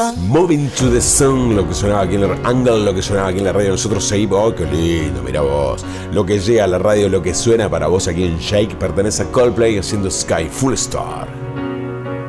Moving to the Sun, lo que sonaba aquí en la Angle, lo que sonaba aquí en la radio. Nosotros seguimos, oh, qué lindo, mira vos. Lo que llega a la radio, lo que suena para vos aquí en Shake, pertenece a Coldplay haciendo Sky Full Star.